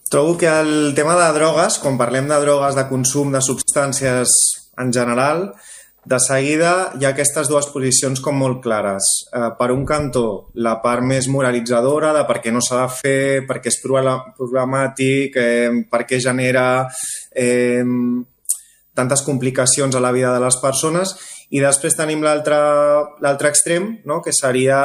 Trobo que el tema de drogues, quan parlem de drogues, de consum de substàncies en general, de seguida hi ha aquestes dues posicions com molt clares. Per un cantó, la part més moralitzadora de per què no s'ha de fer, per què és problemàtic, per què genera tantes complicacions a la vida de les persones, i després tenim l'altre extrem, no? Que seria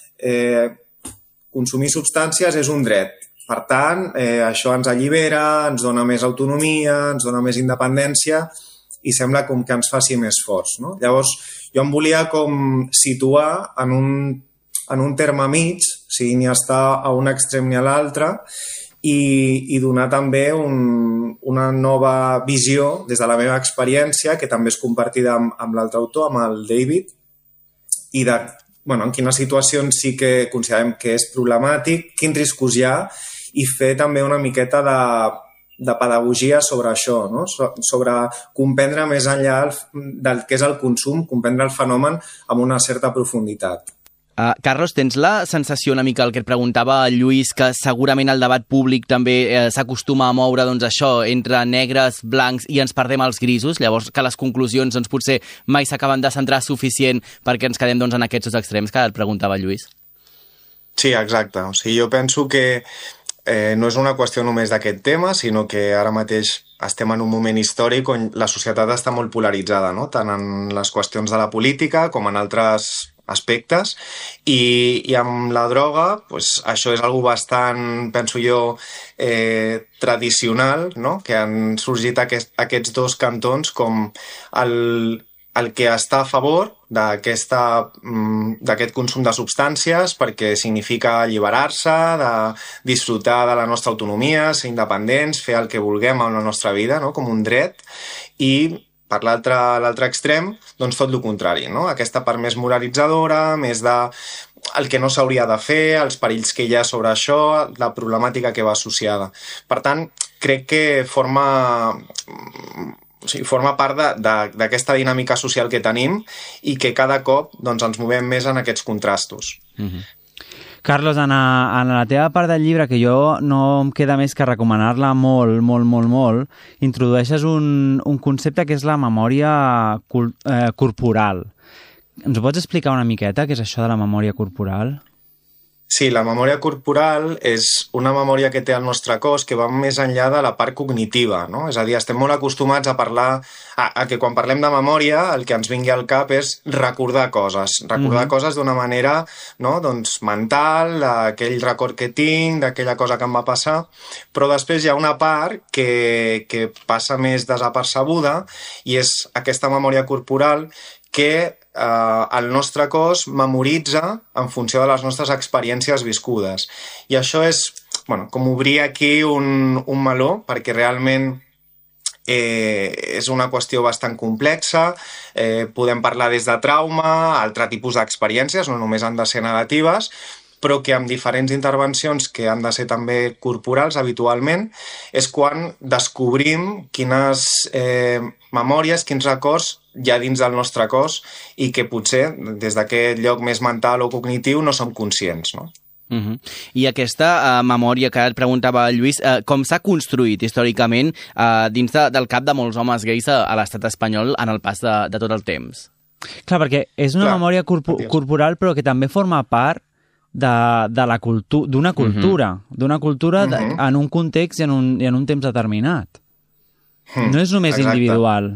consumir substàncies és un dret. Per tant, això ens allibera, ens dona més autonomia, ens dona més independència i sembla com que ens faci més forts, no? Llavors, jo em volia com situar en un terme mig, o sigui, ni estar a un extrem ni a l'altre, i donar també una nova visió des de la meva experiència, que també és compartida amb l'altre autor, amb el David, i en quines situacions sí que considerem que és problemàtic, quins riscos hi ha, i fer també una miqueta de pedagogia sobre això, no? Sobre comprendre més enllà del que és el consum, comprendre el fenomen amb una certa profunditat. Carlos, tens la sensació una mica el que et preguntava el Lluís, que segurament el debat públic també s'acostuma a moure entre negres, blancs i ens perdem els grisos, llavors que les conclusions potser mai s'acaben de centrar suficient perquè ens quedem en aquests dos extrems que et preguntava el Lluís? Sí, exacte. O sigui, jo penso que no és una qüestió només d'aquest tema, sinó que ara mateix estem en un moment històric on la societat està molt polaritzada, no? Tant en les qüestions de la política com en altres aspectes, i amb la droga això és algo bastant, penso jo, tradicional, no? Que han sorgit aquests dos cantons com el que està a favor d'aquest consum de substàncies perquè significa alliberar-se, de disfrutar de la nostra autonomia, ser independents, fer el que vulguem amb la nostra vida, no? Com un dret, i per l'altre extrem, doncs tot el contrari, no? Aquesta part més moralitzadora, més de el que no s'hauria de fer, els perills que hi ha sobre això, la problemàtica que va associada. Per tant, crec que forma part d'aquesta dinàmica social que tenim i que cada cop ens movem més en aquests contrastos. Carlos, en la teva part del llibre, que jo no em queda més que recomanar-la molt, introdueixes un concepte que és la memòria corporal. Ens ho pots explicar una miqueta, què és això de la memòria corporal? Sí, la memòria corporal és una memòria que té el nostre cos que va més enllà de la part cognitiva, no? És a dir, estem molt acostumats a parlar, a que quan parlem de memòria el que ens vingui al cap és recordar coses d'una manera, no? Doncs mental, d'aquell record que tinc, d'aquella cosa que em va passar, però després hi ha una part que passa més desapercebuda i és aquesta memòria corporal que el nostre cos memoritza en funció de les nostres experiències viscudes. I això és com obrir aquí un meló, perquè realment és una qüestió bastant complexa. Podem parlar des de trauma, altre tipus d'experiències, no només han de ser negatives, però que amb diferents intervencions que han de ser també corporals habitualment, és quan descobrim quines memòries, quins records hi ha dins del nostre cos i que potser des d'aquest lloc més mental o cognitiu no som conscients, no? I aquesta memòria que et preguntava el Lluís, com s'ha construït històricament dins del cap de molts homes gais a l'estat espanyol en el pas de tot el temps? Clar, perquè és una memòria corporal però que també forma part d'una cultura en un context i en un temps determinat. No és només individual.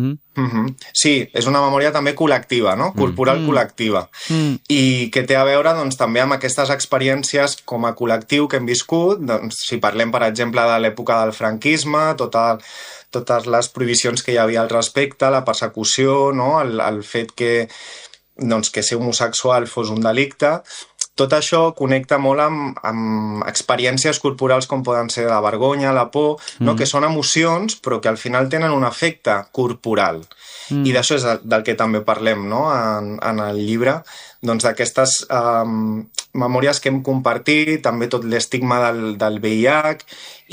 Sí, és una memòria també col·lectiva, no? Corporal col·lectiva. I que té a veure també amb aquestes experiències com a col·lectiu que hem viscut. Si parlem, per exemple, de l'època del franquisme, totes les prohibicions que hi havia al respecte, la persecució, no? El fet que ser homosexual fos un delicte. Tot això connecta molt amb experiències corporals com poden ser la vergonya, la por, no? Que són emocions però que al final tenen un efecte corporal. I d'això és del que també parlem, no? En el llibre, d'aquestes memòries que hem compartit, també tot l'estigma del VIH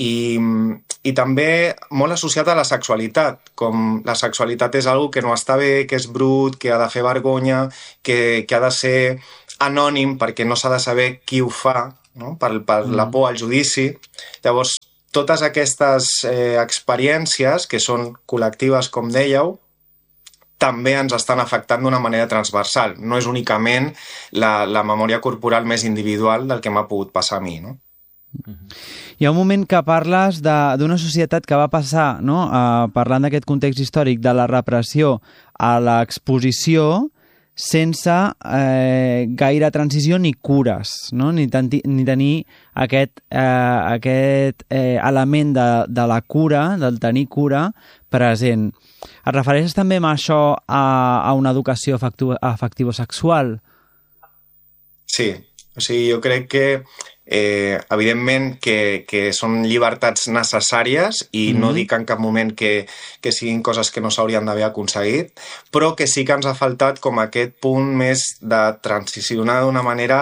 i també molt associat a la sexualitat, com la sexualitat és una cosa que no està bé, que és brut, que ha de fer vergonya, que ha de ser anònim perquè no s'ha de saber qui ho fa, no? Per la por al judici. Llavors, totes aquestes experiències, que són col·lectives, com dèieu, també ens estan afectant d'una manera transversal. No és únicament la memòria corporal més individual del que m'ha pogut passar a mi, no? Hi ha un moment que parles d'una societat que va passar, no? Parlant d'aquest context històric, de la repressió a l'exposició, sense gaire transició ni cures, no? ni tenir aquest element de la cura, del tenir cura, present. Et refereixes també amb això a una educació afectivo-sexual? Sí, o sigui, jo crec que evidentment que són llibertats necessàries i no dic en cap moment que siguin coses que no s'haurien d'haver aconseguit, però que sí que ens ha faltat com aquest punt més de transicionar d'una manera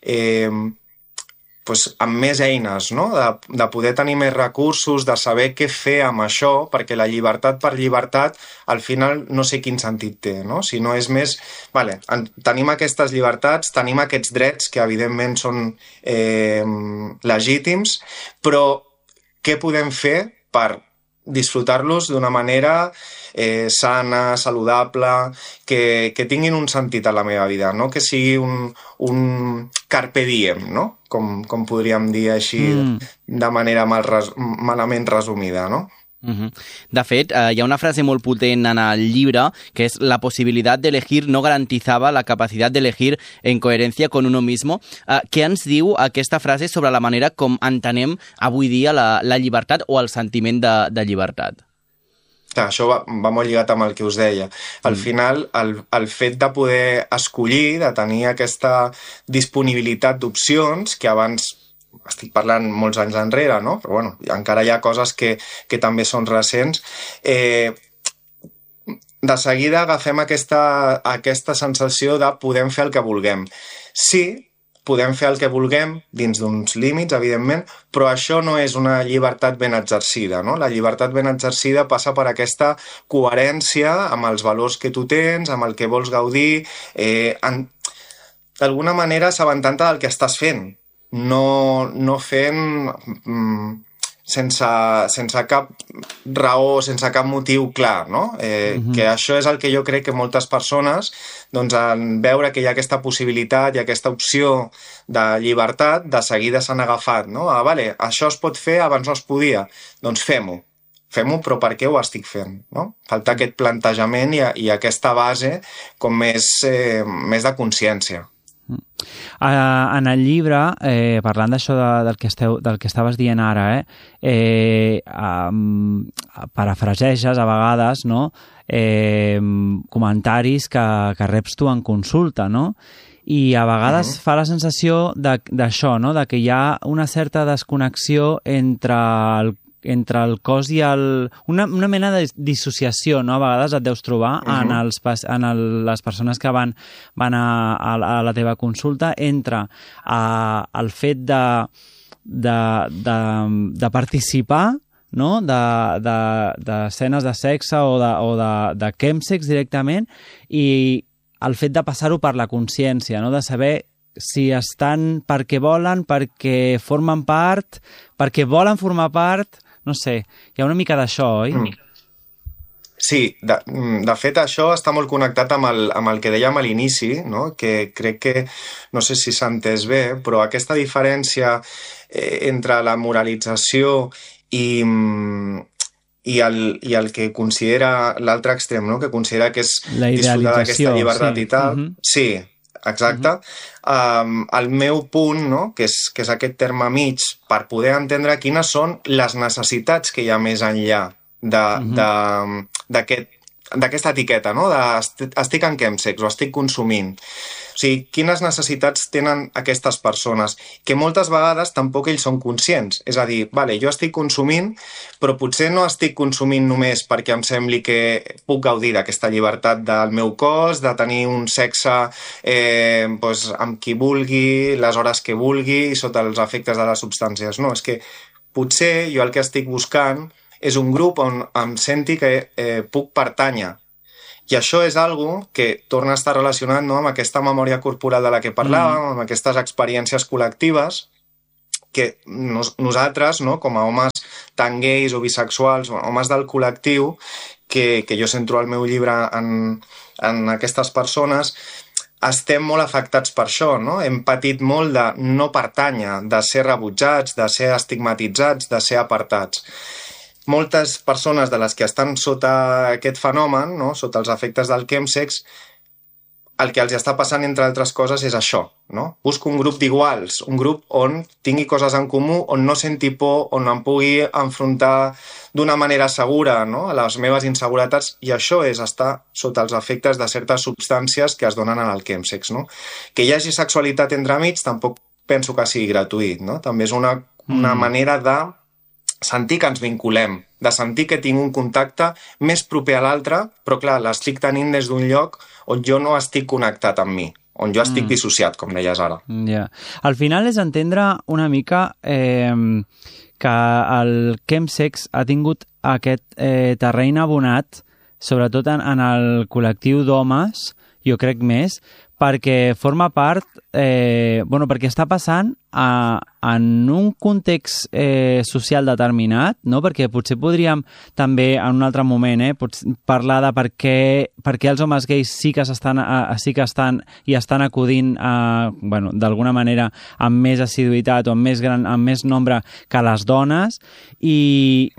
amb més eines, no? De poder tenir més recursos, de saber què fer amb això, perquè la llibertat per llibertat al final no sé quin sentit té, no? Si no és més, tenim aquestes llibertats, tenim aquests drets que evidentment són legítims, però què podem fer per disfrutar-los d'una manera sana, saludable, que tinguin un sentit a la meva vida, no? Que sigui un carpe diem, no? Com podríem dir així de manera malament resumida, no? De fet, hi ha una frase molt potent en el llibre, que és: la possibilitat d'elegir no garantizava la capacitat d'elegir en coherència con uno mismo. Què ens diu aquesta frase sobre la manera com entenem avui dia la llibertat o el sentiment de llibertat? Això va molt lligat amb el que us deia. Al final, el fet de poder escollir, de tenir aquesta disponibilitat d'opcions, que abans estic parlant molts anys enrere, no? Però bueno, encara hi ha coses que també són recents. De seguida agafem aquesta sensació de podem fer el que vulguem. Sí, podem fer el que vulguem dins d'uns límits, evidentment, però això no és una llibertat ben exercida, no? La llibertat ben exercida passa per aquesta coherència amb els valors que tu tens, amb el que vols gaudir, d'alguna manera assabentant-te del que estàs fent, no fent sense cap raó, sense cap motiu clar, no? Que això és el que jo crec que moltes persones, doncs, en veure que hi ha aquesta possibilitat i aquesta opció de llibertat, de seguida s'han agafat, no? Això es pot fer, abans no es podia, doncs fem-ho. Fem-ho, però per què ho estic fent, no? Falta aquest plantejament i aquesta base com més de consciència. En el llibre, parlant d'això del que estaves dient ara, parafraseges a vegades, no? Comentaris que reps tu en consulta, no? I a vegades fa la sensació d'això, no? De que hi ha una certa desconnexió entre el cos i una mena de dissociació, no? A vegades et deus trobar en les persones que van a la teva consulta entre el fet de participar, no? D'escenes de sexe o de chemsex directament, i el fet de passar-ho per la consciència, no? De saber si estan perquè volen, perquè formen part, perquè volen formar part. No sé, hi ha una mica d'això, oi? Sí, de fet això està molt connectat amb el que dèiem a l'inici, no? Que crec que, no sé si s'ha entès bé, però aquesta diferència entre la moralització i el que considera l'altre extrem, no? Que considera que és disfrutar d'aquesta llibertat i tal. Sí, exacte. El meu punt, no? que és aquest terme mig, per poder entendre quines són les necessitats que hi ha més enllà d'aquesta etiqueta, no? Estic en chemsex o estic consumint. O sigui, quines necessitats tenen aquestes persones, que moltes vegades tampoc ells són conscients. És a dir, jo estic consumint, però potser no estic consumint només perquè em sembli que puc gaudir d'aquesta llibertat del meu cos, de tenir un sexe amb qui vulgui, les hores que vulgui, i sota els efectes de les substàncies. No, és que potser jo el que estic buscant és un grup on em senti que puc pertànyer. I això és algo que torna a estar relacionat, no? Amb aquesta memòria corporal de la que parlàvem, amb aquestes experiències col·lectives que nosaltres, no? Com a homes tant gais o bisexuals, homes del col·lectiu, que jo centro al meu llibre en aquestes persones, estem molt afectats per això, no? Hem patit molt de no pertànyer, de ser rebutjats, de ser estigmatitzats, de ser apartats. Moltes persones de les que estan sota aquest fenomen, no? Sota els efectes del chemsex, el que els està passant, entre altres coses, és això, no? Busco un grup d'iguals, un grup on tingui coses en comú, on no senti por, on em pugui enfrontar d'una manera segura, no? A les meves inseguretats, i això és estar sota els efectes de certes substàncies que es donen en el chemsex, no? Que hi hagi sexualitat entremig tampoc penso que sigui gratuït, no? També és una manera de sentir que ens vinculem, de sentir que tinc un contacte més proper a l'altre, però clar, l'estic tenint des d'un lloc on jo no estic connectat amb mi, on jo estic dissociat, com deies ara. Yeah. Al final és entendre una mica que el chemsex ha tingut aquest terreny abonat, sobretot en el col·lectiu d'homes, jo crec més, perquè forma part, perquè està passant en un context social determinat, no? Perquè potser podríem també en un altre moment parlar de per què els homes gais sí que estan acudint d'alguna manera amb més assiduïtat o amb més nombre que les dones i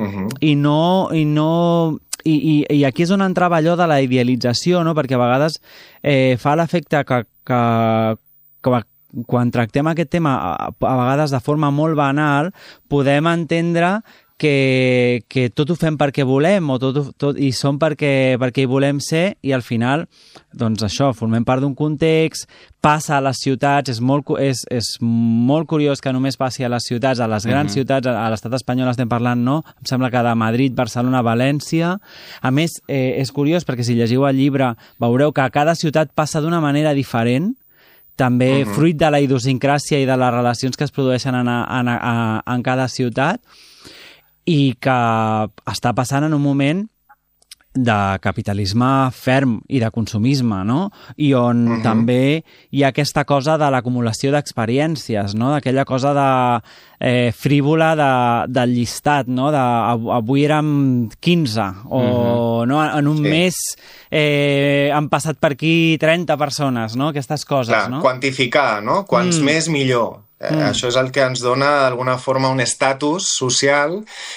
aquí és on entrava allò de la idealització, no? Perquè a vegades fa l'efecte que quan tractem aquest tema a vegades de forma molt banal, podem entendre que tot ho fem perquè volem o tot i som perquè hi volem ser, i al final doncs això, formem part d'un context, passa a les ciutats, és molt curiós que només passi a les ciutats, a les grans ciutats, a l'estat espanyol estem parlant, no? Em sembla que de Madrid, Barcelona, València. A més, és curiós perquè si llegiu el llibre veureu que a cada ciutat passa d'una manera diferent, també fruit de la idiosincràsia i de les relacions que es produeixen en cada ciutat, i que està passant en un moment de capitalisme ferm i de consumisme, no? I on també hi ha aquesta cosa de l'acumulació d'experiències, no? D'aquella cosa frívola del llistat, no? Avui érem 15, o no? En un mes han passat per aquí 30 persones, no? Aquestes coses, clar, no? Quantificar, no? Quants més, millor. Això és el que ens dona d'alguna forma un estatus social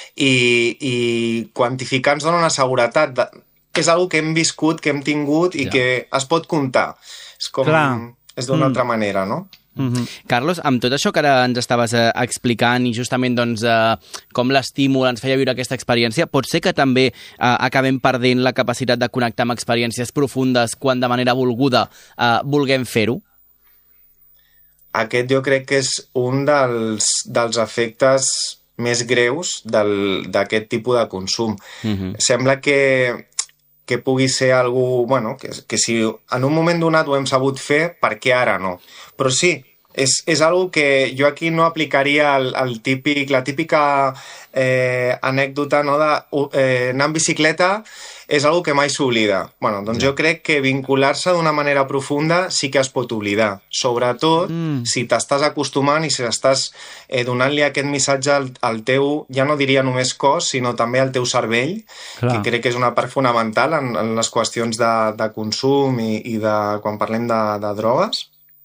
i quantificar ens dona una seguretat. És una que hem viscut, que hem tingut i que es pot comptar. És com... És d'una altra manera, no? Carlos, amb tot això que ara ens estaves explicant i justament doncs, com l'estímul ens feia viure aquesta experiència, pot ser que també acabem perdent la capacitat de connectar amb experiències profundes quan de manera volguda vulguem fer-ho? Aquest jo crec que és un dels efectes més greus d'aquest tipus de consum. Sembla que pugui ser algú, que si en un moment donat ho hem sabut fer, per què ara no? Però sí, és algo que jo aquí no aplicaria la típica anècdota, no, d'anar en bicicleta és algo que mai s'oblida. Doncs jo crec que vincular-se d'una manera profunda sí que es pot oblidar. Sobretot si t'estàs acostumant i si estàs donant-li aquest missatge al teu, ja no diria només cos, sinó també al teu cervell, que crec que és una part fonamental en les qüestions de consum i de quan parlem de drogues.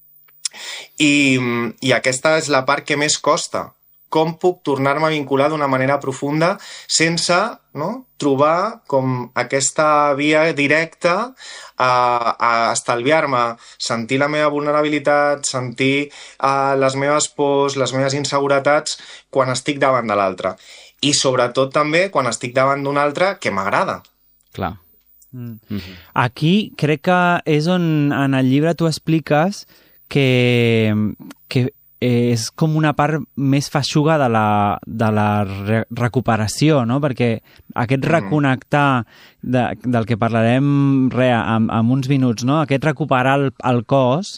I aquesta és la part que més costa. Com puc tornar-me a vincular d'una manera profunda sense trobar com aquesta via directa a estalviar-me, sentir la meva vulnerabilitat, sentir les meves pors, les meves inseguretats quan estic davant de l'altre. I sobretot també quan estic davant d'un altre que m'agrada. Clar. Aquí crec que és on en el llibre tu expliques que és com una part més feixuga de la recuperació, no? Perquè aquest reconnectar del que parlarem en uns minuts, no? Aquest recuperar el cos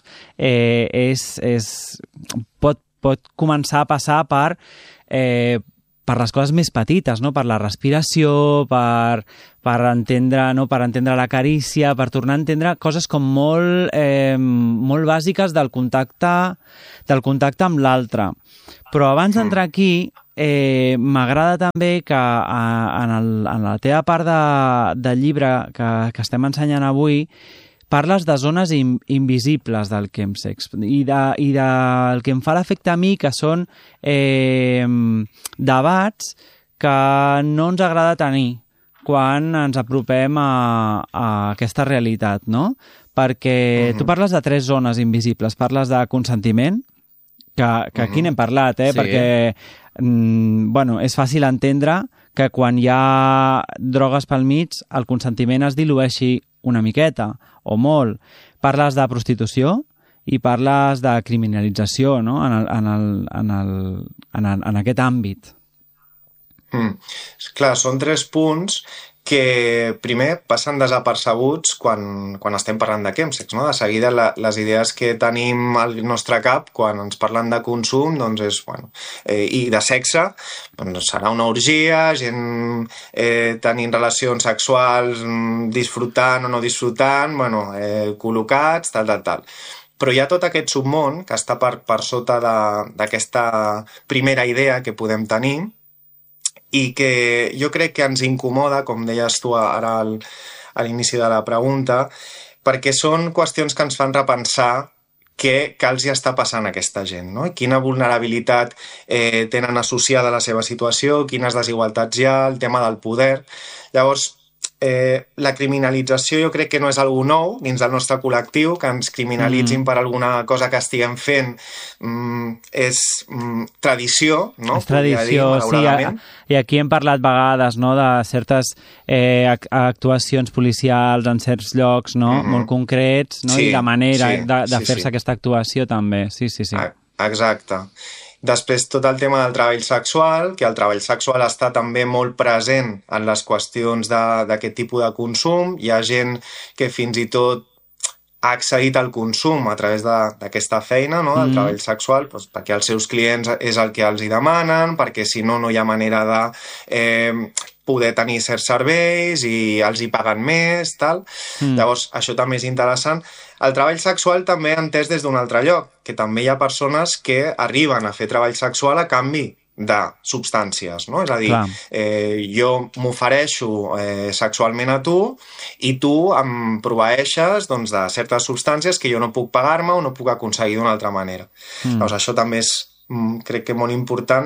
pot començar a passar per les coses més petites, no? Per la respiració, per entendre la carícia, per tornar a entendre coses com molt bàsiques del contacte amb l'altre. Però abans d'entrar aquí, m'agrada també que en la teva part del llibre que estem ensenyant avui parles de zones invisibles del chemsex i del que em fa l'efecte a mi, que són debats que no ens agrada tenir quan ens apropem a aquesta realitat, no? Perquè tu parles de 3 zones invisibles. Parles de consentiment, que aquí n'hem parlat, Sí. perquè és fàcil entendre que quan hi ha drogues pel mig el consentiment es dilueixi una miqueta o molt. Parles de prostitució i parles de criminalització, no? en aquest àmbit. Clar, són 3 punts que primer passen desapercebuts quan estem parlant de chemsex, no? De seguida les idees que tenim al nostre cap quan ens parlen de consum, doncs és, i de sexe, doncs serà una orgia, gent tenint relacions sexuals, disfrutant o no disfrutant, col·locats, tal. Però hi ha tot aquest submón que està per sota d'aquesta primera idea que podem tenir, i que jo crec que ens incomoda, com deies tu ara a l'inici de la pregunta, perquè són qüestions que ens fan repensar què els hi està passant a aquesta gent, no? Quina vulnerabilitat tenen associada a la seva situació, quines desigualtats hi ha, el tema del poder. Llavors, la criminalització jo crec que no és algo nou dins del nostre col·lectiu, que ens criminalitzin per alguna cosa que estiguem fent és tradició, no? És tradició, sí. I aquí hem parlat vegades, no?, de certes actuacions policials en certs llocs, no?, molt concrets, no?, i la manera de fer-se aquesta actuació també. Sí. Exacte. Després tot el tema del treball sexual, que el treball sexual està també molt present en les qüestions d'aquest tipus de consum. Hi ha gent que fins i tot ha accedit al consum a través d'aquesta feina, no?, del treball sexual, doncs perquè els seus clients és el que els hi demanen, perquè si no, no hi ha manera de poder tenir certs serveis i els hi paguen més, tal. Llavors, això també és interessant. El treball sexual també entès des d'un altre lloc, que també hi ha persones que arriben a fer treball sexual a canvi de substàncies, no? És a dir, jo m'ofereixo sexualment a tu i tu em proveeixes de certes substàncies que jo no puc pagar-me o no puc aconseguir d'una altra manera. Llavors, això també és, crec que, molt important.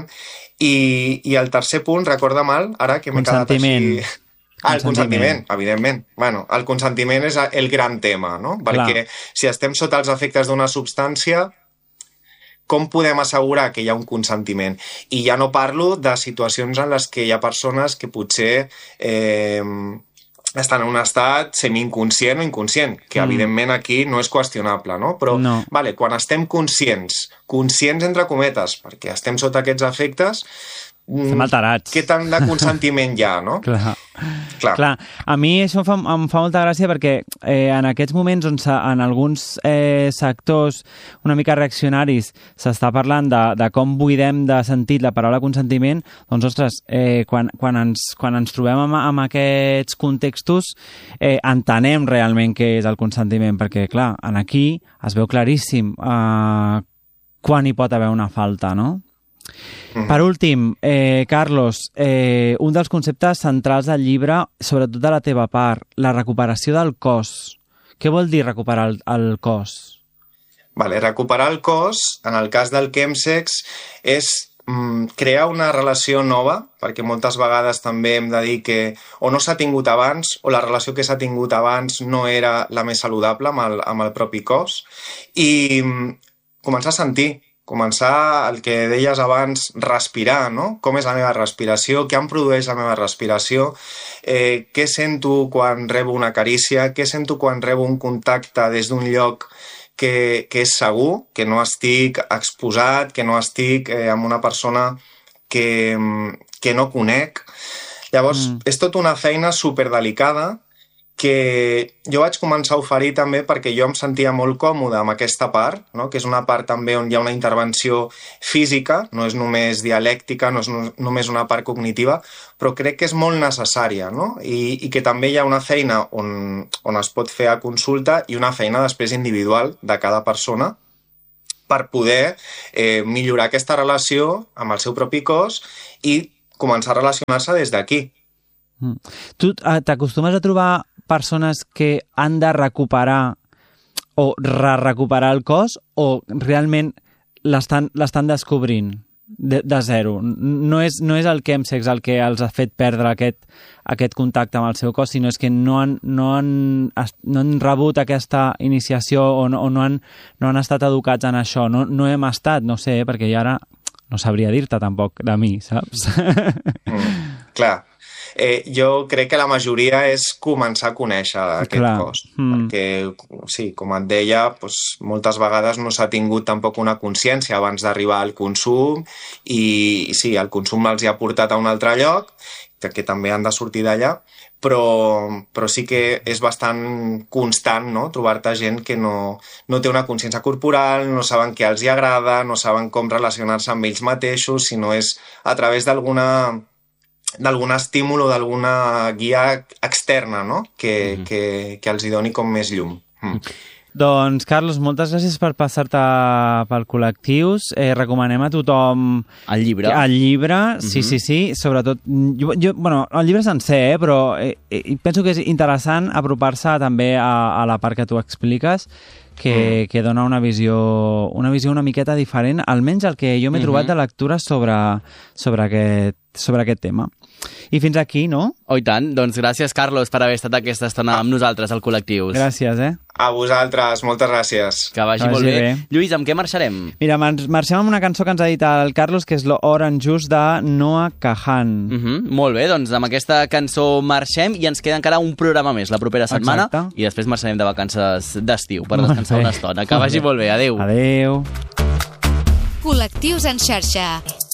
I el tercer punt, recorda mal, ara que m'he quedat així... El consentiment, evidentment. El consentiment és el gran tema, no? Perquè si estem sota els efectes d'una substància, com podem assegurar que hi ha un consentiment? I ja no parlo de situacions en les que hi ha persones que potser estan en un estat semi-inconscient o inconscient, que evidentment aquí no és qüestionable, no? Però, quan estem conscients entre cometes, perquè estem sota aquests efectes, estem alterats. Què tant de consentiment hi ha, no? Clar. A mi això em fa molta gràcia perquè en aquests moments on en alguns sectors una mica reaccionaris s'està parlant de com buidem de sentit la paraula consentiment, doncs, ostres, quan ens trobem amb aquests contextos entenem realment què és el consentiment, perquè, clar, aquí es veu claríssim quan hi pot haver una falta, no? Per últim, Carlos, un dels conceptes centrals del llibre, sobretot de la teva part, la recuperació del cos. Què vol dir recuperar el cos? Recuperar el cos, en el cas del chemsex, és crear una relació nova, perquè moltes vegades també hem de dir que o no s'ha tingut abans o la relació que s'ha tingut abans no era la més saludable amb el propi cos, i començar a sentir, començar el que deies abans, respirar, no? Com és la meva respiració? Què em produeix la meva respiració? Què sento quan rebo una carícia? Què sento quan rebo un contacte des d'un lloc que és segur, que no estic exposat, que no estic amb una persona que no conec? Llavors, és tota una feina superdelicada que jo vaig començar a oferir també perquè jo em sentia molt còmode amb aquesta part, no? Que és una part també on hi ha una intervenció física, no és només dialèctica, no és només una part cognitiva, però crec que és molt necessària, no? I que també hi ha una feina on es pot fer a consulta i una feina després individual de cada persona per poder millorar aquesta relació amb el seu propi cos i començar a relacionar-se des d'aquí. Tu t'acostumes a trobar persones que han de recuperar o recuperar el cos o realment l'estan descobrint de zero? No és el chemsex el que els ha fet perdre aquest contacte amb el seu cos, sinó és que no han rebut aquesta iniciació o no han estat educats en això. No hem estat, no sé, perquè jo ara no sabria dir-te tampoc de mi, saps? Clar. Jo crec que la majoria és començar a conèixer aquest cos. Perquè, sí, com et deia, doncs, moltes vegades no s'ha tingut tampoc una consciència abans d'arribar al consum i sí, el consum els hi ha portat a un altre lloc, que també han de sortir d'allà, però sí que és bastant constant, no?, trobar-te gent que no té una consciència corporal, no saben què els hi agrada, no saben com relacionar-se amb ells mateixos, sinó és a través d'algun estímul o d'alguna guia externa, no?, que els hi doni com més llum. Doncs, Carlos, moltes gràcies per passar-te pel Col·lectius. Recomanem a tothom... El llibre. El llibre, sí. Sobretot, bueno, el llibre sencer, però penso que és interessant apropar-se també a la part que tu expliques, que dona una visió una miqueta diferent, almenys el que jo m'he trobat de lectura sobre aquest tema. I fins aquí, no? Oh, i tant. Doncs gràcies, Carlos, per haver estat aquesta estona amb nosaltres al Col·lectius. Gràcies, A vosaltres, moltes gràcies. Que vagi molt bé. Lluís, amb què marxarem? Mira, marxem amb una cançó que ens ha dit el Carlos, que és l'Orange Juice de Noah Kahan. Molt bé, doncs amb aquesta cançó marxem i ens queda encara un programa més la propera setmana. Exacte. I després marxarem de vacances d'estiu per descansar una estona. Que vagi molt bé. Adéu. Adéu. Col·lectius en xarxa.